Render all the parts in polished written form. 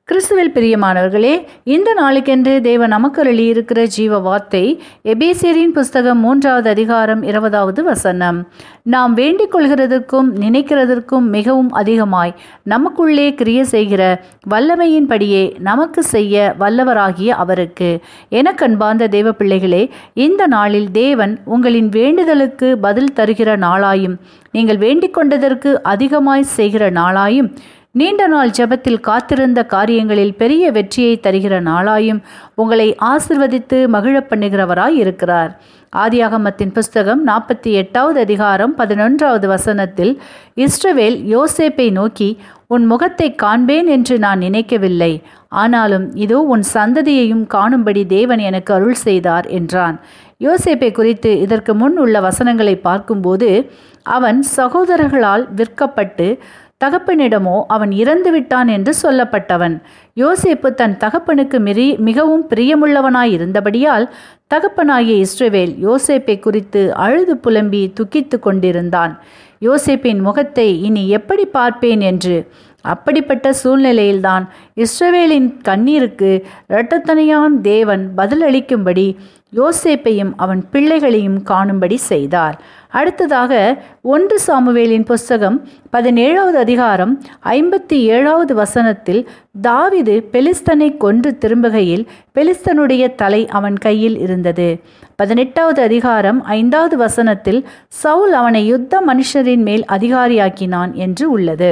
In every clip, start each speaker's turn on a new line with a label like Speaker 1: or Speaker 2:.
Speaker 1: கிறிஸ்துவில் பிரியமானவர்களே, இந்த நாளுக்கென்று தேவன் நமக்கு அருளியிருக்கிற ஜீவ வார்த்தை எபேசியரின் புஸ்தகம் 3வது அதிகாரம் 20வது வசனம். நாம் வேண்டிக் கொள்கிறதற்கும் நினைக்கிறதற்கும் மிகவும் அதிகமாய் நமக்குள்ளே கிரியை செய்கிற வல்லமையின்படியே நமக்கு செய்ய வல்லவராகிய அவருக்கு. எனக்கு அன்பார்ந்த தேவ பிள்ளைகளே, இந்த நாளில் தேவன் உங்களின் வேண்டுதலுக்கு பதில் தருகிற நாளாயும், நீங்கள் வேண்டிக் கொண்டதற்கு அதிகமாய் செய்கிற நாளாயும், நீண்ட நாள் ஜெபத்தில் காத்திருந்த காரியங்களில் பெரிய வெற்றியை தருகிற நாளாயும் உங்களை ஆசிர்வதித்து மகிழ பண்ணுகிறவராய் இருக்கிறார். ஆதியாகமத்தின் புஸ்தகம் 48வது அதிகாரம் 11வது வசனத்தில் இஸ்ரவேல் யோசேப்பை நோக்கி, உன் முகத்தை காண்பேன் என்று நான் நினைக்கவில்லை, ஆனாலும் இதோ உன் சந்ததியையும் காணும்படி தேவன் எனக்கு அருள் செய்தார் என்றான். யோசேப்பை குறித்து இதற்கு முன் உள்ள வசனங்களை பார்க்கும்போது, அவன் சகோதரர்களால் விற்கப்பட்டு தகப்பனிடமோ அவன் இறந்து விட்டான் என்று சொல்லப்பட்டவன். யோசேப்பு தன் தகப்பனுக்கு மிகவும் பிரியமுள்ளவனாயிருந்தபடியால் தகப்பனாகிய இஸ்ரவேல் யோசேப்பை குறித்து அழுது புலம்பி துக்கித்து கொண்டிருந்தான். யோசேப்பின் முகத்தை இனி எப்படி பார்ப்பேன் என்று. அப்படிப்பட்ட சூழ்நிலையில்தான் இஸ்ரவேலின் கண்ணீருக்கு இரட்டத்தனையான் தேவன் பதிலளிக்கும்படி யோசேப்பையும் அவன் பிள்ளைகளையும் காணும்படி செய்தார். அடுத்ததாக 1 சாமுவேலின் புஸ்தகம் 17வது அதிகாரம் 57வது வசனத்தில் தாவீது பெலிஸ்தனை கொன்று திரும்புகையில் பெலிஸ்தனுடைய தலை அவன் கையில் இருந்தது. 18வது அதிகாரம் 5வது வசனத்தில் சவுல் அவனை யுத்த மனுஷரின் மேல் அதிகாரியாக்கினான் என்று உள்ளது.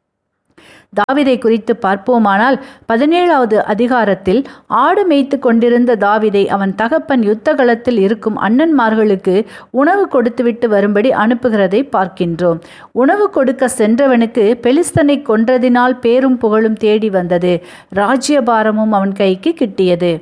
Speaker 1: தாவீதை குறித்து பார்ப்போமானால் 17வது அதிகாரத்தில் ஆடு மேய்த்து கொண்டிருந்த தாவீதை அவன் தகப்பன் யுத்த களத்தில் இருக்கும் அண்ணன்மார்களுக்கு உணவு கொடுத்துவிட்டு வரும்படி அனுப்புகிறதை பார்க்கின்றோம். உணவு கொடுக்க சென்றவனுக்கு பெலிஸ்தனை கொன்றதினால் பேரும் புகழும் தேடி வந்தது, ராஜ்யபாரமும் அவன் கைக்கு கிட்டியது.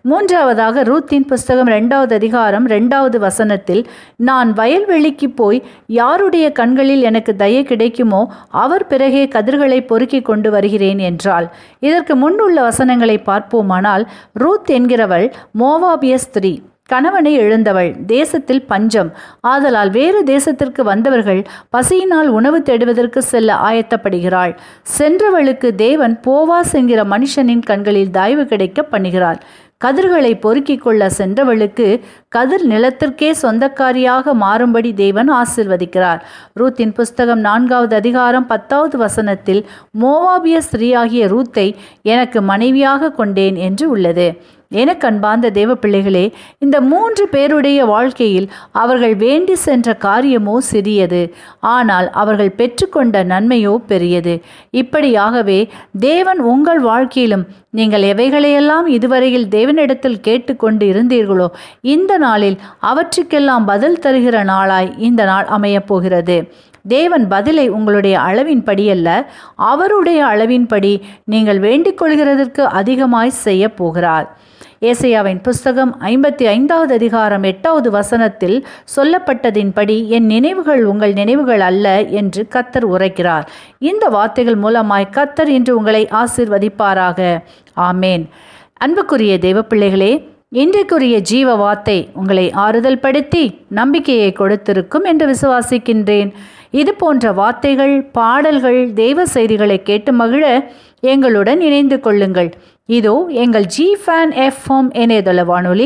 Speaker 1: 3வதாக ரூத்தின் புஸ்தகம் 2வது அதிகாரம் 2வது வசனத்தில், நான் வயல்வெளிக்கு போய் யாருடைய கண்களில் எனக்கு தயை கிடைக்குமோ அவர் பிறகே கதிர்களை பொறுக்கி கொண்டு வருகிறேன் என்றாள். இதற்கு முன்னுள்ள வசனங்களை பார்ப்போமானால், ரூத் என்கிறவள் மோவாபிய ஸ்திரீ, கணவனை இழந்தவள், தேசத்தில் பஞ்சம், ஆதலால் வேறு தேசத்திற்கு வந்தவர்கள் பசியினால் உணவு தேடுவதற்கு செல்ல ஆயத்தப்படுகிறாள். சென்றவளுக்கு தேவன் போவாஸ் என்கிற மனுஷனின் கண்களில் தயவு கிடைக்க பண்ணுகிறாள். கதிர்களை பொறுக்கிக் கொள்ள சென்றவளுக்கு கதிர் நிலத்திற்கே சொந்தக்காரியாக மாறும்படி தேவன் ஆசிர்வதிக்கிறார். ரூத்தின் புஸ்தகம் 4வது அதிகாரம் 10வது வசனத்தில் மோவாபிய ஸ்திரீயாகிய ரூத்தை எனக்கு மனைவியாக கொண்டேன் என்று உள்ளது. எனக்கு அன்பார்ந்த தேவ பிள்ளைகளே, இந்த 3 பேருடைய வாழ்க்கையில் அவர்கள் வேண்டி சென்ற காரியமோ சிறியது, ஆனால் அவர்கள் பெற்றுக்கொண்ட நன்மையோ பெரியது. இப்படியாகவே தேவன் உங்கள் வாழ்க்கையிலும் நீங்கள் எவைகளையெல்லாம் இதுவரையில் தேவனிடத்தில் கேட்டுக்கொண்டு இருந்தீர்களோ இந்த நாளில் அவற்றுக்கெல்லாம் பதில் தருகிற நாளாய் இந்த நாள் அமையப்போகிறது. தேவன் பதிலை உங்களுடைய அளவின்படி அல்ல, அவருடைய அளவின்படி நீங்கள் வேண்டிக் கொள்கிறதற்கு அதிகமாய் செய்ய போகிறார். ஏசாயாவின் புஸ்தகம் 55வது அதிகாரம் 8வது வசனத்தில் சொல்லப்பட்டதின்படி, என் நினைவுகள் உங்கள் நினைவுகள் அல்ல என்று கர்த்தர் உரைக்கிறார். இந்த வார்த்தைகள் மூலமாய் கர்த்தர் இன்று உங்களை ஆசீர்வதிப்பாராக. ஆமேன். அன்புக்குரிய தேவ பிள்ளைகளே, இன்றைக்குரிய ஜீவ வார்த்தை உங்களை ஆறுதல் படுத்தி நம்பிக்கையை கொடுத்திருக்கும் என்று விசுவாசிக்கின்றேன். இது போன்ற வார்த்தைகள், பாடல்கள், தெய்வ செய்திகளை கேட்டு மகிழ எங்களுடன் இணைந்து கொள்ளுங்கள். இதோ எங்கள் ஜிஃபேன் எஃப்எம் இணையதள வானொலி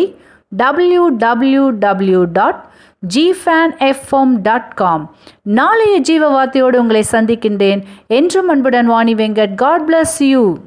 Speaker 1: www.gfanfm.com. நாளைய ஜீவ வார்த்தையோடு உங்களை சந்திக்கின்றேன். என்றும் அன்புடன் Vani Venkat. God bless you.